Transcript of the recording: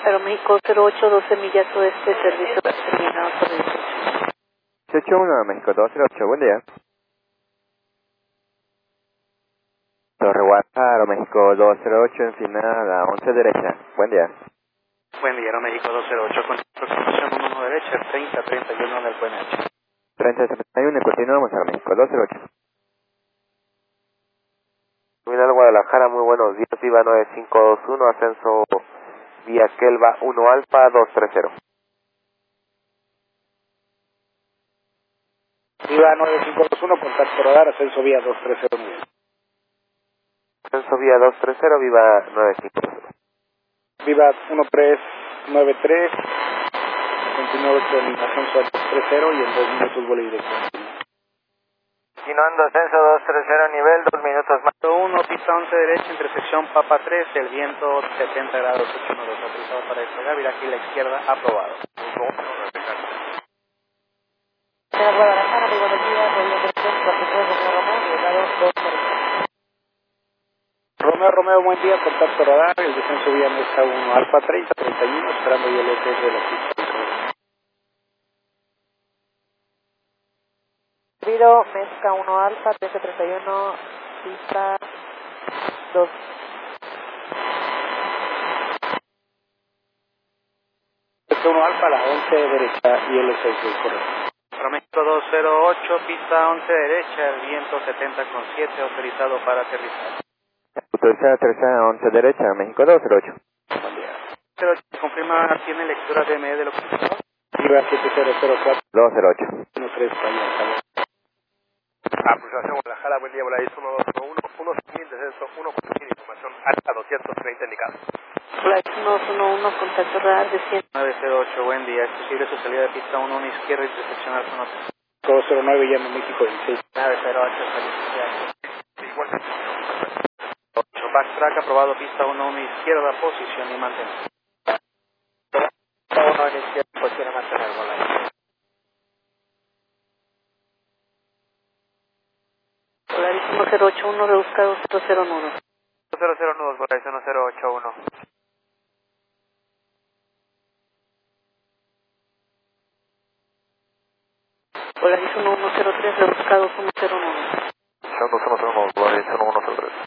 Aeroméxico 08, 12 millas oeste, servicio terminado por 18. 181 México 208, buen día. Torre Guarda, Aeroméxico 208, Ensenada 11 derecha, buen día. Buen día, Aeroméxico 208, con aproximación 1 derecha, 30-31 del PNH. 30-31, continuamos, Aeroméxico 208. Terminal Guadalajara, muy buenos días, Viva 9521, ascenso vía Kelva 1 Alfa 230. Viva 9521, contacto radar, ascenso vía 230. Ascenso vía 230, Viva 951. Viva 1393, continúa con ascenso al 230 y en 2 minutos vuelo directo. Continuando ascenso 230, nivel 2 minutos más. 1, pista 11 derecha, intersección Papa 3, el viento 70 grados 812, autorizado para despegar, viraje a la izquierda, aprobado. Guadalajara, muy buenos días, Rodríguez Mercedes, 43 de Romeo, llegado 240. Romeo, buen día, contacto radar, el descenso vía Mesa 1, Alfa 30-31, esperando ya el ET de la pista. Ruido, Mezca 1 Alfa, 1331, pista 2. Mesa 1 Alfa, la 11 derecha y el ET del correcto. Aeroméxico 208, pista 11 derecha, el viento 70,7, autorizado para aterrizar. Autorizada tercera 11 derecha, México 208. Buen día. 08, confirma, ¿tiene lectura DME de lo que pasó? Viva 7004. 208. 13 España. Acusación Guadalajara, buen día, Volaris 1211, 1 descenso, 1 con información alta 230 indicado. Flight 211, contacto radar de 100. 908, buen día, es posible su salida de pista 1 izquierda y interseccionar con otro. 209, llama México 16. 908, felicidades. Igualmente. 8, backtrack aprobado, pista 1 izquierda, posición y mantener. 1 izquierda, posición y mantener, Volaris. Polaris 1081, rebuscado 009. 00 nudos, Volaris 1081. Polaris 1103, rebuscado 109. Volaris 1103.